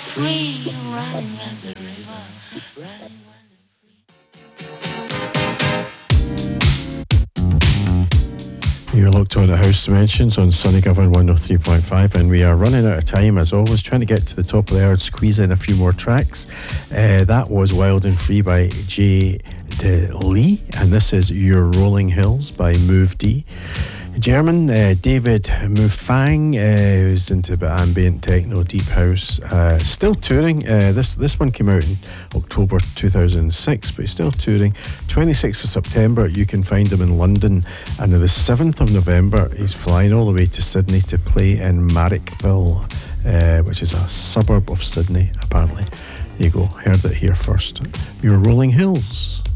free, running round the river, running. You're locked on at House Dimensions on Sonic FM 103.5, and we are running out of time as always, trying to get to the top of the hour, squeeze in a few more tracks. That was Wild and Free by Jay De Lee, and this is Your Rolling Hills by Move D. German David Mufang, who's into a bit ambient techno, deep house, still touring. This one came out in October 2006, but he's still touring. 26th of September, you can find him in London, and on the 7th of November, he's flying all the way to Sydney to play in Marrickville, which is a suburb of Sydney, apparently. There you go, heard it here first. Your Rolling Hills.